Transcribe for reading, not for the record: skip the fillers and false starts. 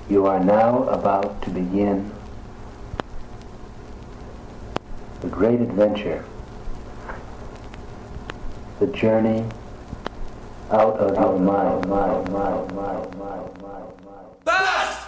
You are now about to begin the great adventure, the journey out of your mind.